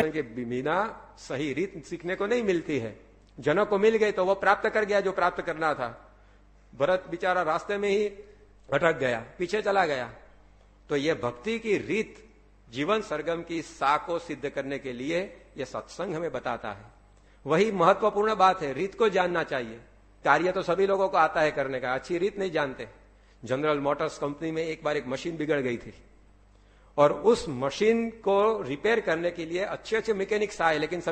के बिना सही रीत सीखने को नहीं मिलती है। जनक को मिल गई तो वो प्राप्त कर गया जो प्राप्त करना था। भरत बेचारा रास्ते में ही भटक गया, पीछे चला गया। तो ये भक्ति की रीत जीवन सरगम की सा को सिद्ध करने के लिए ये सत्संग हमें बताता है। वही महत्वपूर्ण बात है, रीत को जानना चाहिए। कार्य तो सभी लोगों को आता है करने का, अच्छी रीत नहीं जानते। जनरल मोटर्स कंपनी में एक बार एक मशीन बिगड़ गई थी और उस मशीन को रिपेयर करने के लिए अच्छे अच्छे मैकेनिक्स आए, लेकिन